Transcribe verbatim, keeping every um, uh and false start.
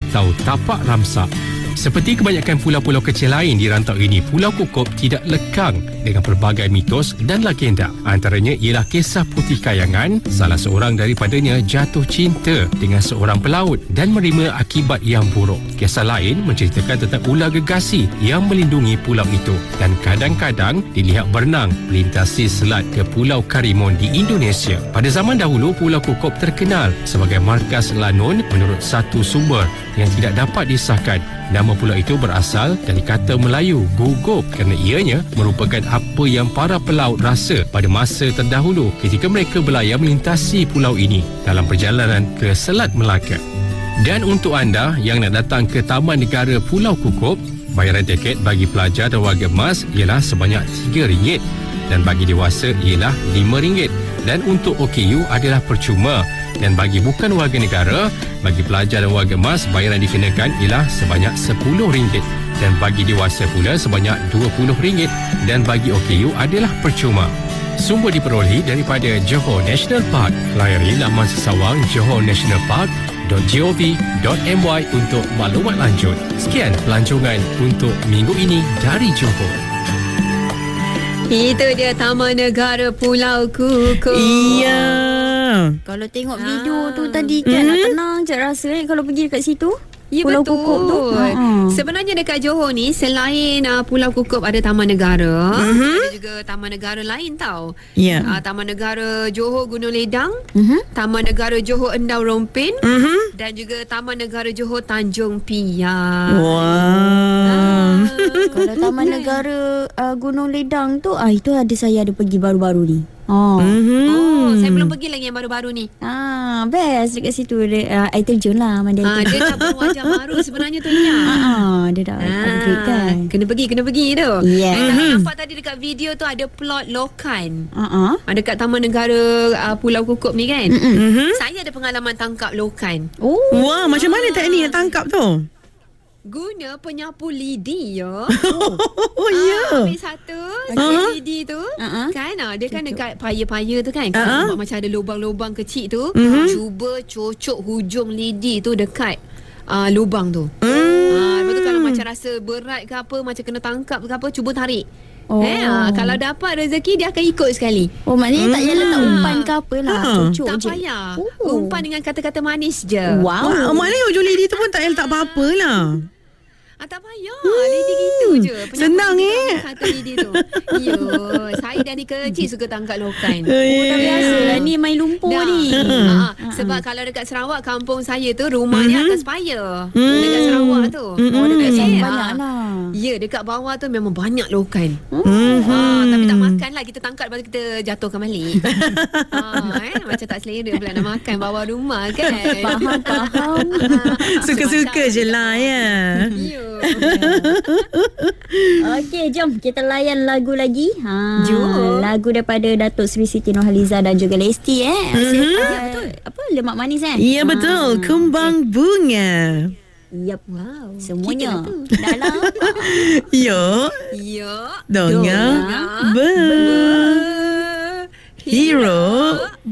atau Tapak Ramsak. Seperti kebanyakan pulau-pulau kecil lain di rantau ini, Pulau Kukup tidak lekang dengan pelbagai mitos dan legenda. Antaranya ialah kisah Putih Kayangan, salah seorang daripadanya jatuh cinta dengan seorang pelaut dan menerima akibat yang buruk. Kisah lain menceritakan tentang ular gergasi yang melindungi pulau itu dan kadang-kadang dilihat berenang melintasi selat ke Pulau Karimun di Indonesia. Pada zaman dahulu, Pulau Kukup terkenal sebagai markas lanun menurut satu sumber yang tidak dapat disahkan. Nama pulau itu berasal dari kata Melayu gugup kerana ianya merupakan apa yang para pelaut rasa pada masa terdahulu ketika mereka berlayar melintasi pulau ini dalam perjalanan ke Selat Melaka. Dan untuk anda yang nak datang ke Taman Negara Pulau Kukup, bayaran tiket bagi pelajar dan warga emas ialah sebanyak tiga ringgit dan bagi dewasa ialah lima ringgit. Dan untuk O K U adalah percuma. Dan bagi bukan warga negara, bagi pelajar dan warga emas, bayaran dikenakan ialah sebanyak sepuluh ringgit. Dan bagi dewasa pula sebanyak dua puluh ringgit. Dan bagi O K U adalah percuma. Sumber diperolehi daripada Johor National Park. Layari laman sesawang johor national park dot gov dot my untuk maklumat lanjut. Sekian pelancongan untuk minggu ini dari Johor. Itu dia Taman Negara Pulau Kukup. Iya. Kalau tengok Ah. video tu tadi kan, nak tenang je rasa kan kalau pergi dekat situ. Ya, Pulau betul. Kukup tu. Ha. Sebenarnya dekat Johor ni, selain uh, Pulau Kukup ada Taman Negara, uh-huh. ada juga Taman Negara lain tau. Ya. Uh, Taman Negara Johor Gunung Ledang, Uh-huh. Taman Negara Johor Endau Rompin, Mhm. dan juga Taman Negara Johor Tanjung Piang. Wow. Kalau Taman Negara uh, Gunung Ledang tu, ah itu ada saya ada pergi baru-baru ni. Oh. Mhm. Oh, saya belum pergi lagi yang baru-baru ni. Ah, best dekat situ dia uh, air terjun lah Mandai. Ah, dia dah berwajah baru sebenarnya tu Nia. Ah, dia dah upgrade kan. Kena pergi, kena pergi tu. Yeah. Eh, tak nampak tadi dekat video tu ada plot lokan. Ah ah. Ah, dekat Taman Negara uh, Pulau Kukup ni kan. Mhm. Saya ada pengalaman tangkap lokan. Oh. Wah, macam mana teknik nak tangkap tu? Guna penyapu lidi ya. Oh, ya. Ah, ambil satu Uh-huh. uh-huh. lidi tu Uh-huh. kan, ah, dia kan dekat paya-paya tu kan. Uh-huh. Nampak macam ada lubang-lubang kecil tu. Mhm. Cuba cocok hujung lidi tu dekat uh, lubang tu. Hmm. Ah, lepas tu kalau macam rasa berat ke apa, macam kena tangkap ke apa, cuba tarik. Oh. Eh, ah, kalau dapat rezeki dia akan ikut sekali. Oh, maknanya tak payah letak Hmm. umpan ke apa lah. Ha. Cucuk Tak je. payah. Oh. Umpan dengan kata-kata manis je. Wow. Oh, maknanya hujung lidi tu pun tak payah letak apa-apa lah. Ah, tak payah. Lidi gitu je. Penyapu Senang, lidi eh? tu, satu lidi tu. Ya, saya dari kecil suka tangkap lokan. Oh, Dah biasa lah ni main lumpur Dah. ni. Ha, sebab kalau dekat Sarawak, kampung saya tu rumahnya Mhm. atas paya. Hmm. Dekat Sarawak tu. Mhm. Oh, dekat Eh, sana ah. banyak lah. Ya, dekat bawah tu memang banyak lokan. Mhm. Ha, tapi tak makan lah. Kita tangkap lepas tu kita jatuhkan balik. ha, eh, macam tak selera pula nak makan bawah rumah kan. Faham, faham. Suka-suka je lah ya. Ya. Okey, jom kita layan lagu lagi. Ha, Jom. lagu daripada Datuk Seri Siti Nurhaliza dan juga Lesti eh. Mhm. Ya, betul. Apa lemak manis kan? Ya, betul. Kembang bunga. Yep. Wow. Semuanya. Kita tu. Dalam Yo, Ya. donga, Donga. ber, hero.